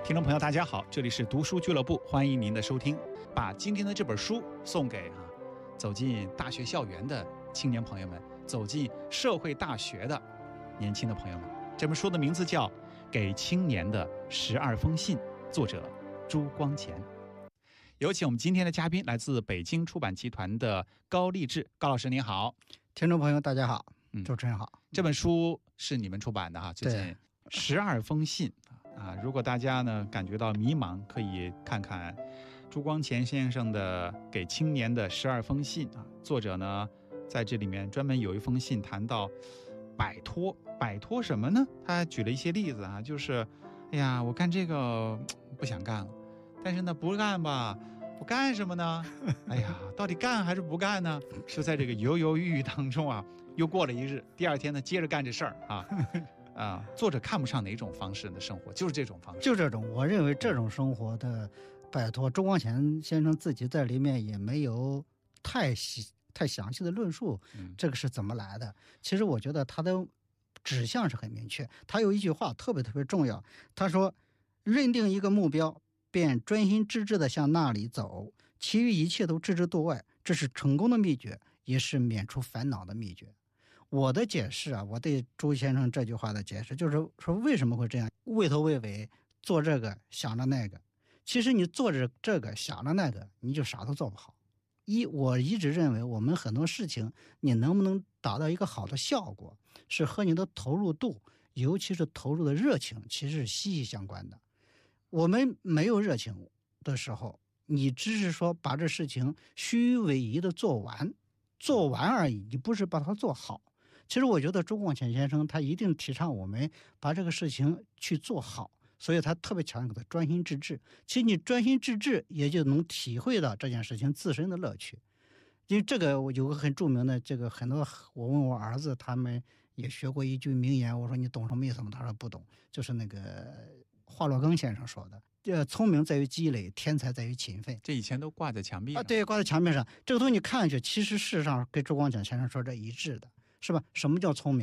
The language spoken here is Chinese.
听众朋友大家好，这里是读书俱乐部，欢迎您的收听。把今天的这本书送给走进大学校园的青年朋友们，走进社会大学的年轻的朋友们。这本书的名字叫《给青年的12封信》，作者朱光潜。有请我们今天的嘉宾，来自北京出版集团的高励志。高老师您好。 听众朋友大家好，主持人好。 这本书是你们出版的哈，最近12封信啊。如果大家呢感觉到迷茫，可以看看朱光潜先生的《给青年的12封信》啊。作者呢在这里面专门有一封信谈到摆脱什么呢？他举了一些例子啊，就是哎呀，我干这个不想干了，但是呢不干吧，我干什么呢？哎呀，到底干还是不干呢？就在这个犹犹豫豫当中啊，又过了一日，第二天呢接着干这事儿啊。作者看不上哪种方式的生活，就是这种方式， 就这种。我认为这种生活的摆脱，朱光潜先生自己在里面也没有太详细的论述，这个是怎么来的。其实我觉得他的指向是很明确。他有一句话特别重要，他说：认定一个目标，便专心致志地向那里走，其余一切都置之度外，这是成功的秘诀，也是免除烦恼的秘诀。我的解释啊，我对朱先生这句话的解释就是说，为什么会这样畏头畏尾，做这个想着那个。其实你做着这个想着那个，你就啥都做不好。我一直认为我们很多事情你能不能达到一个好的效果，是和你的投入度，尤其是投入的热情，其实是息息相关的。我们没有热情的时候，你只是说把这事情虚伪仪的做完而已，你不是把它做好。其实我觉得朱光潜先生他一定提倡我们把这个事情去做好，所以他特别强调的专心致志。其实你专心致志，也就能体会到这件事情自身的乐趣。因为这个我有个很著名的这个很多，我问我儿子，他们也学过一句名言，我说你懂什么意思吗？他说不懂，就是那个华罗庚先生说的，聪明在于积累，天才在于勤奋。 这以前都挂在墙壁上对，挂在墙壁上。这个东西你看上去，其实事实上跟朱光潜先生说这一致的，是吧？什么叫聪明？